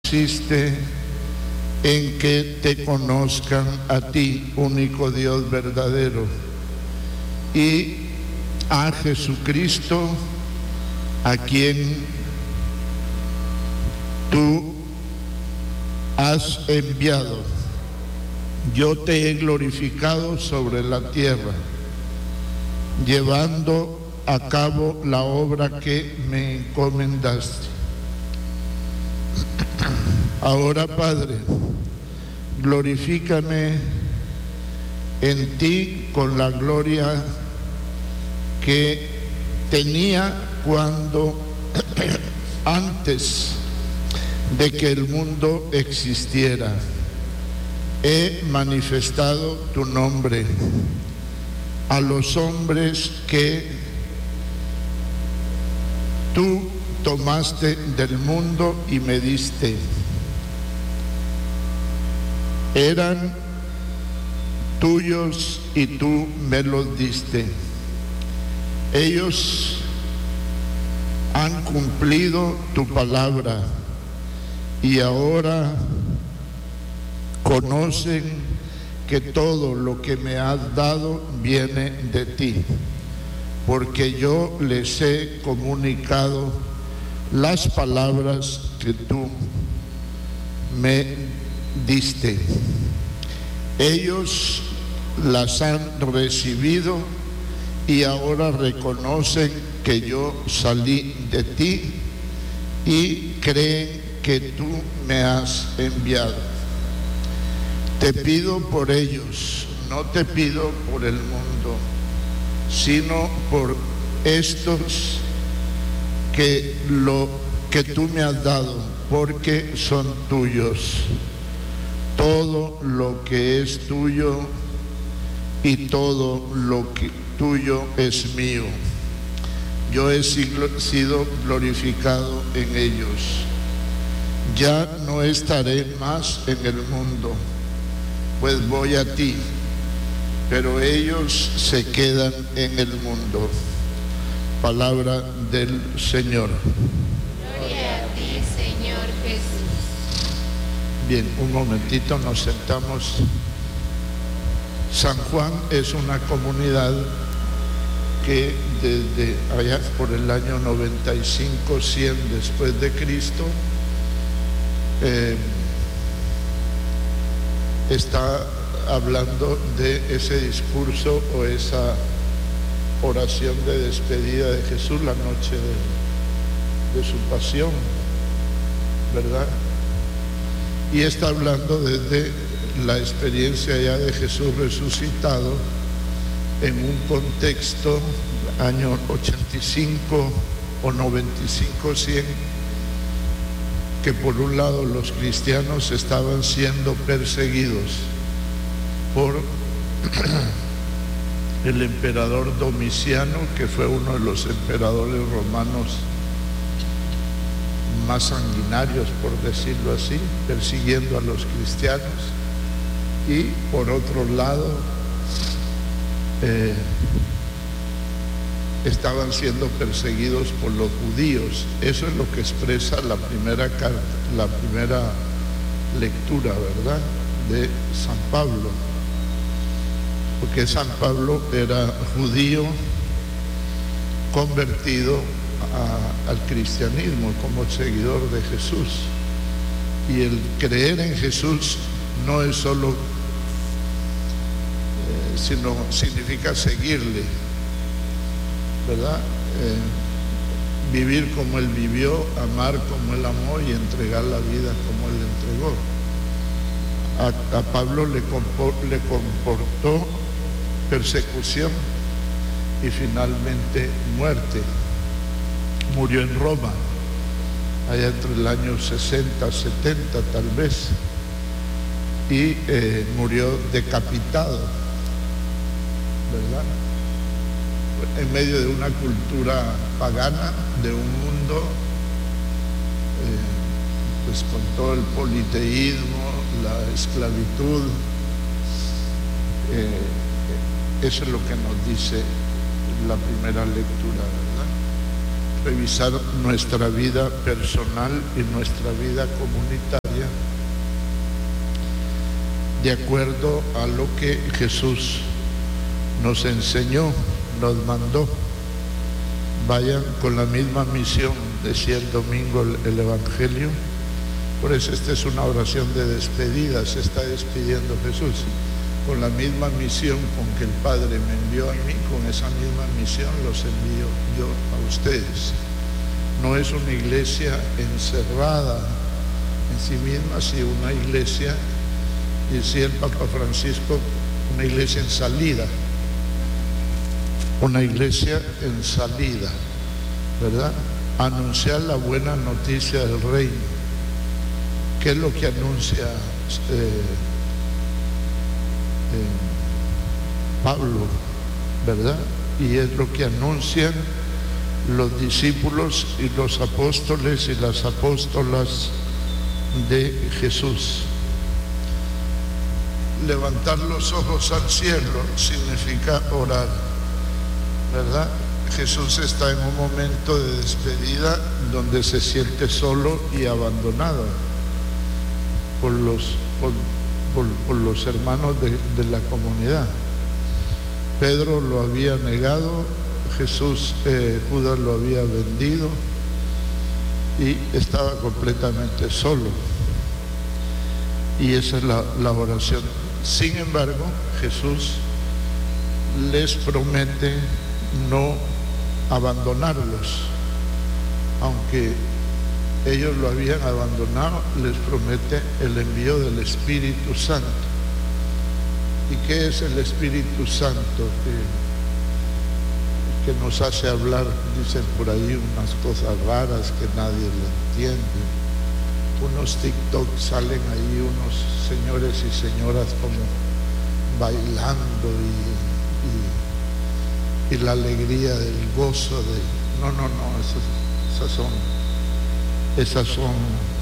consiste en que te conozcan a ti, único Dios verdadero, y a Jesucristo, a quien tú has enviado. Yo te he glorificado sobre la tierra, llevando a cabo la obra que me encomendaste. Ahora, Padre, glorifícame en ti con la gloria que tenía cuando antes de que el mundo existiera. He manifestado tu nombre a los hombres que tú tomaste del mundo y me diste. Eran tuyos y tú me los diste. Ellos han cumplido tu palabra y ahora conocen que todo lo que me has dado viene de ti, porque yo les he comunicado las palabras que tú me diste. Ellos las han recibido y ahora reconocen que yo salí de ti y creen que tú me has enviado. Te pido por ellos, no te pido por el mundo, sino por estos que lo que tú me has dado, porque son tuyos. Todo lo que es tuyo y todo lo que tuyo es mío. Yo he sido glorificado en ellos. Ya no estaré más en el mundo, pues voy a ti, pero ellos se quedan en el mundo. Palabra del Señor. Gloria a ti, Señor Jesús. Bien, un momentito, nos sentamos. San Juan es una comunidad que desde allá por el año 95, 100 después de Cristo, está hablando de ese discurso o esa oración de despedida de Jesús la noche de su pasión, ¿verdad? Y está hablando desde la experiencia ya de Jesús resucitado en un contexto, año 85 o 95, 100, que por un lado los cristianos estaban siendo perseguidos por el emperador Domiciano, que fue uno de los emperadores romanos más sanguinarios, por decirlo así, persiguiendo a los cristianos, y por otro lado estaban siendo perseguidos por los judíos. Eso es lo que expresa la primera carta, la primera lectura, ¿verdad?, de San Pablo, porque San Pablo era judío convertido al cristianismo como seguidor de Jesús, y el creer en Jesús no es solo sino significa seguirle, ¿verdad? Vivir como Él vivió, amar como Él amó y entregar la vida como Él entregó. A Pablo le comportó persecución y finalmente muerte. Murió en Roma, allá entre el año 60, 70 tal vez, y murió decapitado, ¿verdad? En medio de una cultura pagana, de un mundo pues con todo el politeísmo, la esclavitud. Eso es lo que nos dice la primera lectura, ¿verdad? Revisar nuestra vida personal y nuestra vida comunitaria. de acuerdo a lo que Jesús nos enseñó, nos mandó. Vayan con la misma misión, decía el domingo el Evangelio. Por eso esta es una oración de despedida, se está despidiendo Jesús. Con la misma misión con que el Padre me envió a mí, con esa misma misión los envío yo a ustedes. No es una iglesia encerrada en sí misma, sino una iglesia, decía el Papa Francisco, una iglesia en salida. Una iglesia en salida, ¿verdad? Anunciar la buena noticia del reino. ¿Qué es lo que anuncia Pablo, verdad? Y es lo que anuncian los discípulos y los apóstoles y las apóstolas de Jesús. Levantar los ojos al cielo significa orar, ¿verdad? Jesús está en un momento de despedida donde se siente solo y abandonado por los hermanos de la comunidad. Pedro lo había negado, Judas lo había vendido y estaba completamente solo. Y esa es la oración. Sin embargo, Jesús les promete no abandonarlos, aunque ellos lo habían abandonado, les promete el envío del Espíritu Santo. ¿Y qué es el Espíritu Santo? Que nos hace hablar, dicen por ahí, unas cosas raras que nadie lo entiende. Unos TikTok salen ahí, unos señores y señoras como bailando y la alegría del gozo de... No, esas son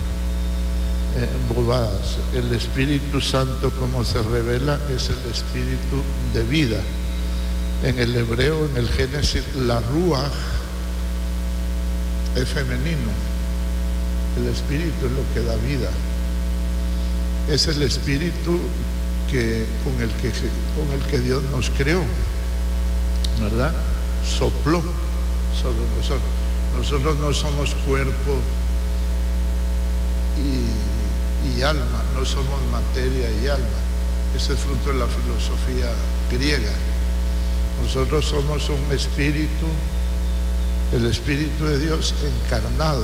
bobadas. El Espíritu Santo, como se revela, es el Espíritu de vida. En el hebreo, en el Génesis, la ruaj es femenino. El Espíritu es lo que da vida. Es el Espíritu con el que Dios nos creó, ¿verdad? Sopló sobre nosotros. Nosotros no somos cuerpo y alma, no somos materia y alma. Ese es fruto de la filosofía griega. Nosotros somos un espíritu, el Espíritu de Dios encarnado.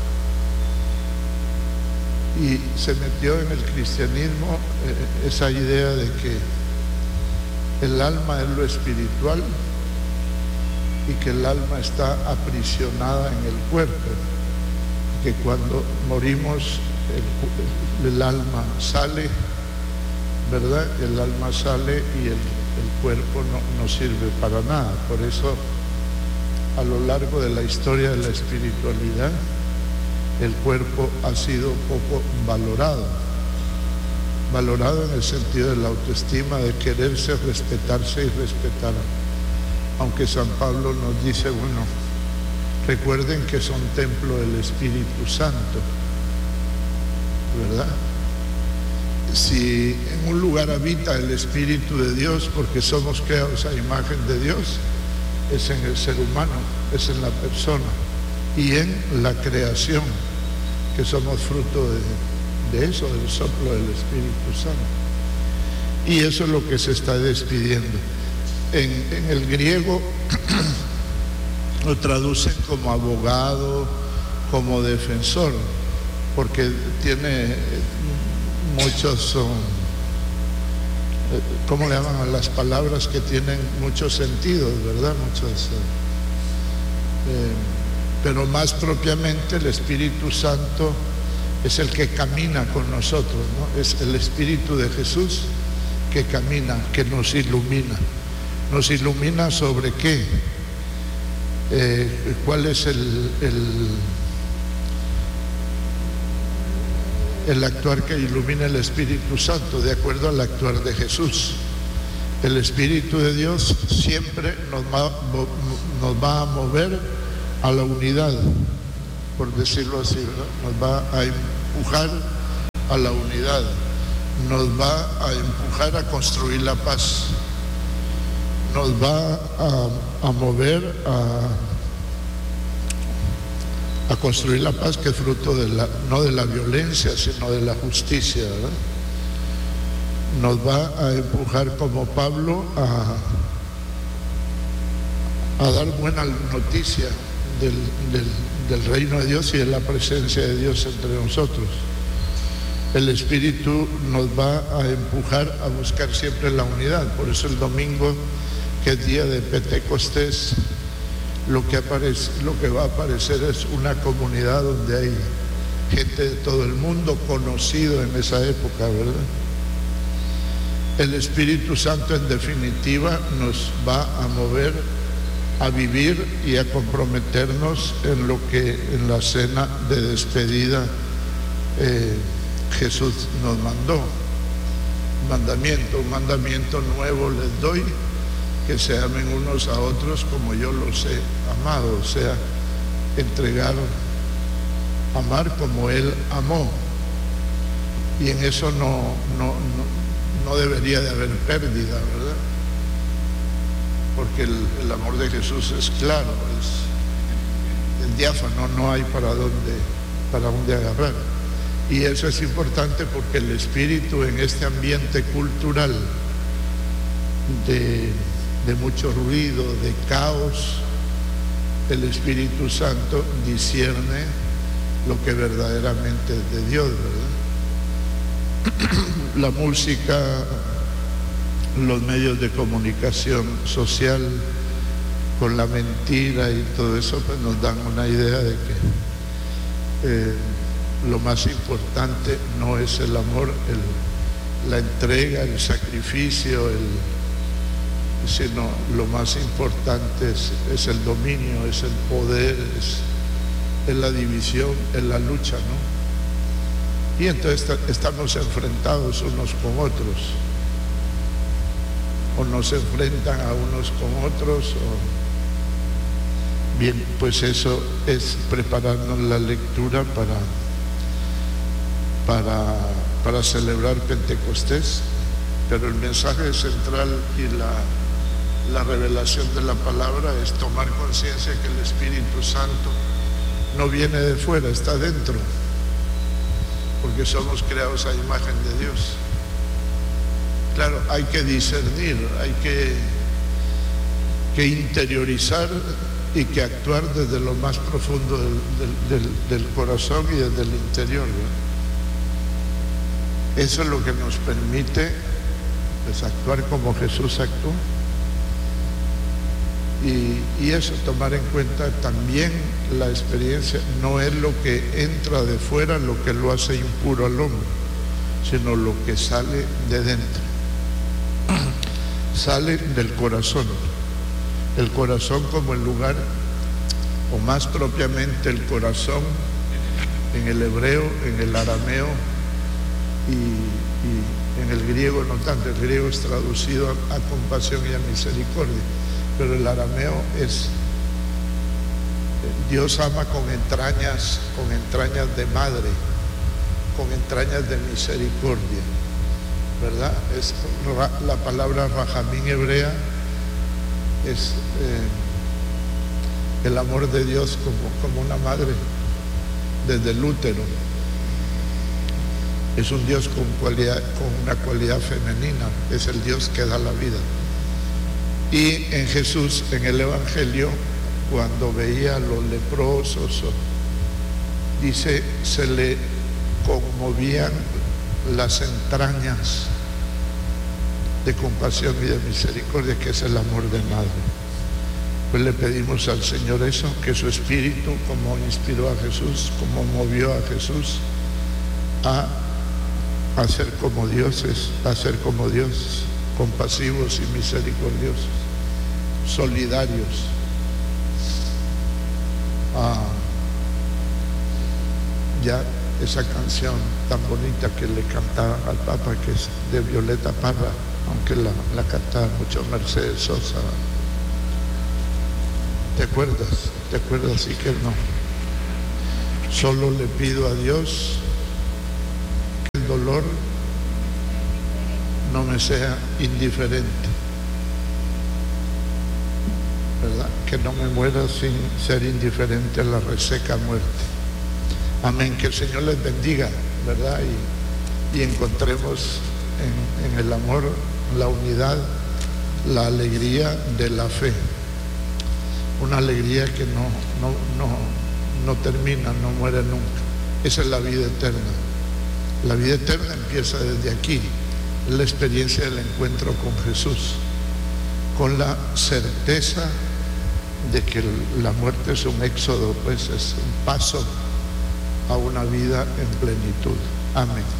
Y se metió en el cristianismo esa idea de que el alma es lo espiritual y que el alma está aprisionada en el cuerpo, que cuando morimos el alma sale, ¿verdad? El alma sale y el cuerpo no sirve para nada. Por eso, a lo largo de la historia de la espiritualidad, el cuerpo ha sido poco valorado en el sentido de la autoestima, de quererse, respetarse y respetar. Aunque San Pablo nos dice, bueno, recuerden que son templo del Espíritu Santo, ¿verdad? Si en un lugar habita el Espíritu de Dios, porque somos creados a imagen de Dios, es en el ser humano, es en la persona y en la creación, que somos fruto de eso, del soplo del Espíritu Santo. Y eso es lo que se está despidiendo. En el griego lo traducen como abogado, como defensor, porque tiene muchos, ¿cómo le llaman a las palabras que tienen muchos sentidos, verdad? Pero más propiamente el Espíritu Santo es el que camina con nosotros, ¿no? Es el Espíritu de Jesús que camina, que nos ilumina. ¿Nos ilumina sobre qué? ¿Cuál es el actuar que ilumina el Espíritu Santo? De acuerdo al actuar de Jesús. El Espíritu de Dios siempre nos va a mover a la unidad, por decirlo así, ¿verdad? Nos va a empujar a la unidad. nos va a empujar a construir la paz, nos va a mover a construir la paz, que es fruto no de la violencia, sino de la justicia, ¿verdad? Nos va a empujar como Pablo a dar buena noticia del reino de Dios y de la presencia de Dios entre nosotros. El Espíritu nos va a empujar a buscar siempre la unidad. Por eso el domingo, que es día de Pentecostés, lo que va a aparecer es una comunidad donde hay gente de todo el mundo conocido en esa época, ¿verdad? El Espíritu Santo, en definitiva, nos va a mover a vivir y a comprometernos en lo que en la cena de despedida Jesús nos mandó. Un mandamiento nuevo les doy, que se amen unos a otros como yo los he amado, o sea, amar como Él amó. Y en eso no debería de haber pérdida, ¿verdad? Porque el amor de Jesús es claro, es diáfano, no hay para dónde agarrar. Y eso es importante porque el Espíritu, en este ambiente cultural de mucho ruido, de caos, el Espíritu Santo discierne lo que verdaderamente es de Dios, ¿verdad? La música, los medios de comunicación social, con la mentira y todo eso, pues nos dan una idea de que lo más importante no es el amor, la entrega, el sacrificio, sino lo más importante es el dominio, es el poder, es la división, es la lucha, ¿no? Y entonces estamos enfrentados unos con otros, o nos enfrentan a unos con otros, bien, pues eso es prepararnos la lectura para celebrar Pentecostés. Pero el mensaje central y la revelación de la palabra es tomar conciencia que el Espíritu Santo no viene de fuera, está dentro, porque somos creados a imagen de Dios. Claro, hay que discernir, hay que interiorizar y que actuar desde lo más profundo del corazón y desde el interior, ¿verdad? Eso es lo que nos permite, pues, actuar como Jesús actuó. Y eso, tomar en cuenta también la experiencia, no es lo que entra de fuera lo que lo hace impuro al hombre, sino lo que sale de dentro. Sale del corazón. El corazón como el lugar, o más propiamente el corazón, en el hebreo, en el arameo y en el griego no tanto. El griego es traducido a compasión y a misericordia, pero el arameo es Dios ama con entrañas de madre, con entrañas de misericordia, ¿verdad? Es la palabra rajamín hebrea, es el amor de Dios como una madre desde el útero. Es un Dios con una cualidad femenina, es el Dios que da la vida. Y en Jesús, en el Evangelio, cuando veía a los leprosos, dice, se le conmovían las entrañas de compasión y de misericordia, que es el amor de madre. Pues le pedimos al Señor eso, que su Espíritu, como inspiró a Jesús, como movió a Jesús a ser como dioses, a ser como Dios, compasivos y misericordiosos, solidarios. Ya esa canción tan bonita que le cantaba al Papa, que es de Violeta Parra, aunque la cantaba mucho Mercedes Sosa. ¿Te acuerdas? ¿Te acuerdas? Sí que no. Solo le pido a Dios que el dolor no me sea indiferente, ¿verdad? Que no me muera sin ser indiferente a la reseca muerte. Amén. Que el Señor les bendiga, ¿verdad? Y encontremos en el amor, la unidad, la alegría de la fe. Una alegría que no termina, no muere nunca. Esa es la vida eterna. La vida eterna empieza desde aquí, la experiencia del encuentro con Jesús, con la certeza de que la muerte es un éxodo, pues es un paso a una vida en plenitud. Amén.